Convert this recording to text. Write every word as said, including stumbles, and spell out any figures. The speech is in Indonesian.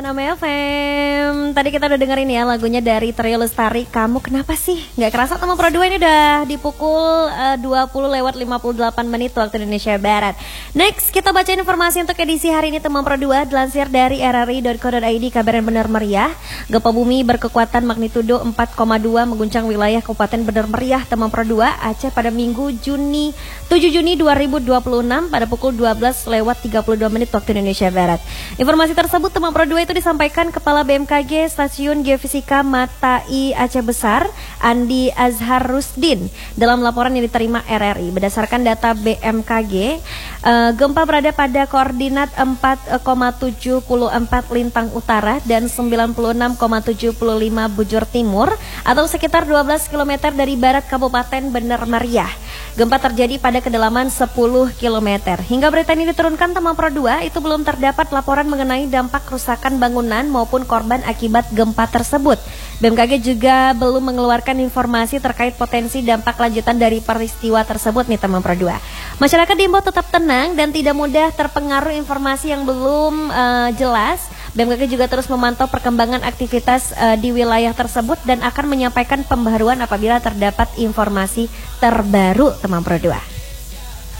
Maname F M. Tadi kita udah dengerin ya lagunya dari Trio Lestari, Kamu Kenapa Sih? Gak kerasa teman Pro dua ini udah di pukul uh, dua puluh lewat lima puluh delapan menit waktu Indonesia Barat. Next, kita baca informasi untuk edisi hari ini teman Pro dua. Dilansir dari r r i dot co dot i d, kabar yang benar meriah. Gempa bumi berkekuatan magnitudo empat koma dua mengguncang wilayah Kabupaten Bener Meriah teman Pro dua Aceh pada Minggu Juni tujuh Juni dua ribu dua puluh enam pada pukul dua belas lewat tiga puluh dua menit waktu Indonesia Barat. Informasi tersebut teman Pro dua itu disampaikan Kepala B M K G Stasiun Geofisika Matai Aceh Besar, Andi Azhar Rusdin, dalam laporan yang diterima R R I. Berdasarkan data B M K G, uh, gempa berada pada koordinat empat koma tujuh empat lintang utara dan sembilan puluh enam koma tujuh lima bujur timur atau sekitar dua belas kilometer dari barat Kabupaten Bener Meriah. Gempa terjadi pada kedalaman sepuluh kilometer. Hingga berita ini diturunkan teman Pro dua, itu belum terdapat laporan mengenai dampak kerusakan bangunan maupun korban akibat gempa tersebut. B M K G juga belum mengeluarkan informasi terkait potensi dampak lanjutan dari peristiwa tersebut nih teman Pro dua. Masyarakat diimbau tetap tenang dan tidak mudah terpengaruh informasi yang belum uh, jelas. B M K G juga terus memantau perkembangan aktivitas uh, di wilayah tersebut dan akan menyampaikan pembaruan apabila terdapat informasi terbaru teman Pro dua.